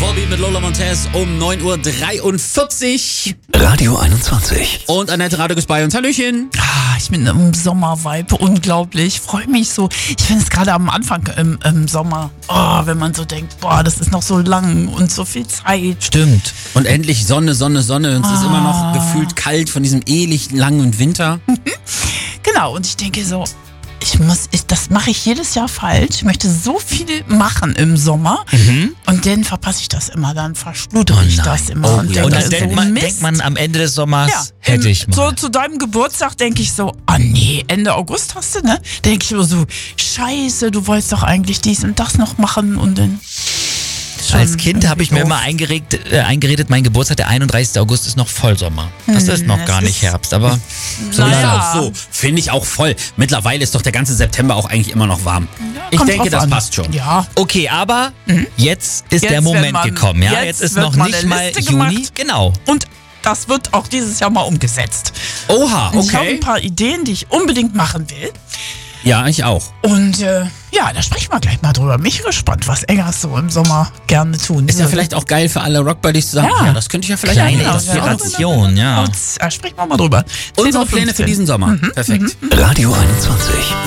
Volbeat mit Lola Montez um 9:43 Uhr. Radio 21. Und Annette Radek ist bei uns. Hallöchen. Ich bin im Sommervibe, unglaublich. Freue mich so. Ich finde es gerade am Anfang im Sommer, wenn man so denkt, das ist noch so lang und so viel Zeit. Stimmt. Und endlich Sonne, Sonne, Sonne. Und es ist immer noch gefühlt kalt von diesem ewig langen Winter. Genau, und ich denke so, das mache ich jedes Jahr falsch. Ich möchte so viel machen im Sommer und dann verpasse ich das immer, dann verschludere ich das immer. Und dann denkt Mist. man am Ende des Sommers, hätte ich mal. So zu deinem Geburtstag denke ich so, nee, Ende August hast du, ne? Denke ich immer so, scheiße, du wolltest doch eigentlich dies und das noch machen und dann... Als Kind habe ich mir immer eingeredet, mein Geburtstag, der 31. August, ist noch Vollsommer. Das ist noch gar nicht Herbst, aber so ist auch so. Finde ich auch voll. Mittlerweile ist doch der ganze September auch eigentlich immer noch warm. Ja, ich denke, das passt schon. Ja. okay, aber jetzt ist der Moment gekommen. Ja? Jetzt ist noch nicht mal Juni. Gemacht. Genau. Und das wird auch dieses Jahr mal umgesetzt. Oha, Und ich habe okay. ein paar Ideen, die ich unbedingt machen will. Ja, ich auch. Und da sprechen wir gleich mal drüber. Mich gespannt, was Eggers so im Sommer gerne tun. Ist ja vielleicht auch geil für alle Rockbuddies zu sagen, Ja. das könnte ich ja vielleicht Kleine auch. Inspiration, ja. Und, sprechen wir mal drüber. Unsere 10:15 Pläne für diesen Sommer. Perfekt. Radio 21.